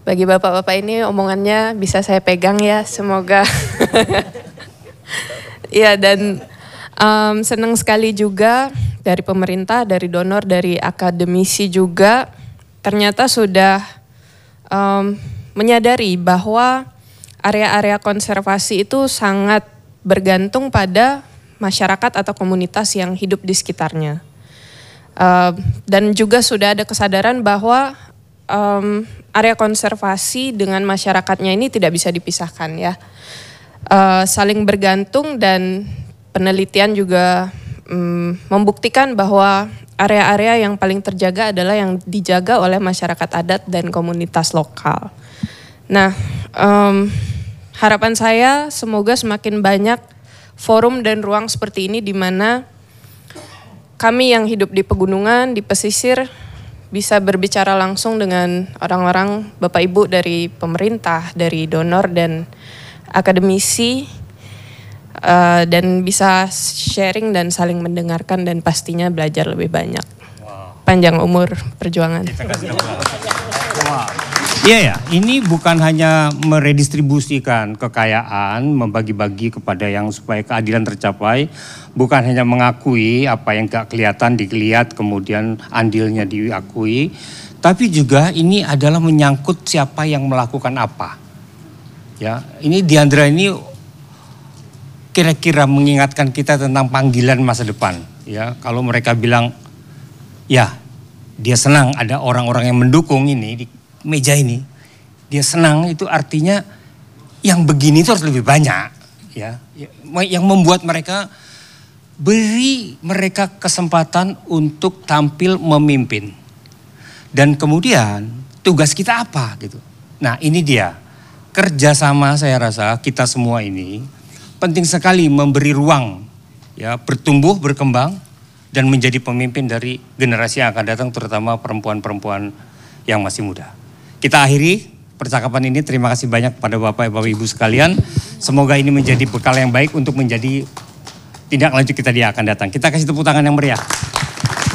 Bagi bapak-bapak ini omongannya bisa saya pegang ya, semoga. Ya, dan senang sekali juga dari pemerintah, dari donor, dari akademisi juga ternyata sudah menyadari bahwa area-area konservasi itu sangat bergantung pada masyarakat atau komunitas yang hidup di sekitarnya. Dan juga sudah ada kesadaran bahwa area konservasi dengan masyarakatnya ini tidak bisa dipisahkan ya. Saling bergantung dan penelitian juga membuktikan bahwa area-area yang paling terjaga adalah yang dijaga oleh masyarakat adat dan komunitas lokal. Nah, harapan saya semoga semakin banyak forum dan ruang seperti ini di mana kami yang hidup di pegunungan, di pesisir bisa berbicara langsung dengan orang-orang Bapak Ibu dari pemerintah, dari donor dan akademisi dan bisa sharing dan saling mendengarkan dan pastinya belajar lebih banyak. Panjang umur perjuangan. Iya ya, ini bukan hanya meredistribusikan kekayaan, membagi-bagi kepada yang supaya keadilan tercapai, bukan hanya mengakui apa yang gak kelihatan dilihat kemudian andilnya diakui, tapi juga ini adalah menyangkut siapa yang melakukan apa. Ya, ini Diandra ini kira-kira mengingatkan kita tentang panggilan masa depan. Ya, kalau mereka bilang, ya dia senang ada orang-orang yang mendukung ini di meja ini, dia senang, itu artinya yang begini itu harus lebih banyak, ya, yang membuat mereka beri mereka kesempatan untuk tampil memimpin, dan kemudian tugas kita apa gitu. Nah ini dia kerjasama, saya rasa kita semua ini penting sekali memberi ruang, ya, bertumbuh berkembang dan menjadi pemimpin dari generasi yang akan datang, terutama perempuan-perempuan yang masih muda. Kita akhiri percakapan ini. Terima kasih banyak kepada Bapak Ibu sekalian. Semoga ini menjadi bekal yang baik untuk menjadi tindak lanjut kita di akan datang. Kita kasih tepuk tangan yang meriah.